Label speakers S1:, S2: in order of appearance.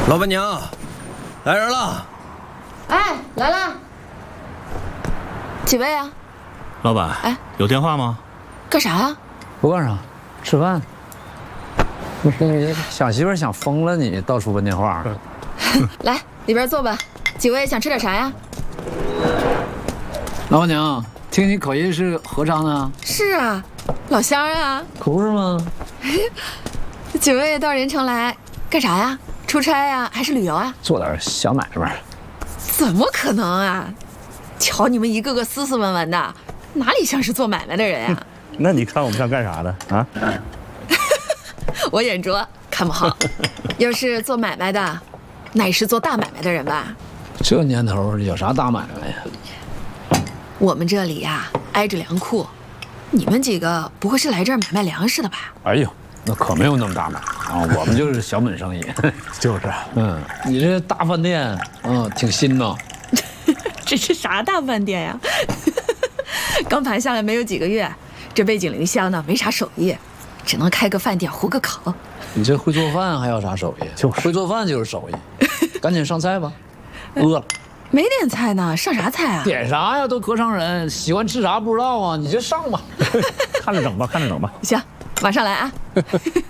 S1: 老板娘，来人了！
S2: 哎，来了。几位啊？
S3: 老板，
S2: 哎，
S3: 有电话吗？
S2: 干啥呀？
S4: 不干啥，吃饭。你想媳妇想疯了你，到处问电话。
S2: 来，里边坐吧。几位想吃点啥呀？
S4: 老板娘，听你口音是合昌的？
S2: 是啊，老乡啊。
S4: 可不是吗？
S2: 几位到任城来干啥呀？出差呀，还是旅游啊？
S4: 做点小买卖。
S2: 怎么可能啊！瞧你们一个个斯斯文文的，哪里像是做买卖的人呀？
S3: 那你看我们像干啥的啊？
S2: 我眼拙，看不好。要是做买卖的，那也是做大买卖的人吧？
S4: 这年头有啥大买卖呀？
S2: 我们这里呀，挨着粮库，你们几个不会是来这儿买卖粮食的吧？
S4: 哎呦，那可没有那么大买啊，我们就是小本生意。
S3: 就是，
S4: 你这大饭店，挺新呐。
S2: 这是啥大饭店呀？刚盘下来没有几个月，这背井离乡的没啥手艺，只能开个饭店糊个口。
S4: 你这会做饭还要啥手艺？就是会做饭就是手艺。赶紧上菜吧，饿了。
S2: 没点菜呢，上啥菜啊？
S4: 点啥呀？都合昌人，喜欢吃啥不知道啊？你就上吧。
S3: 看着整吧，看着整吧。
S2: 行，马上来啊。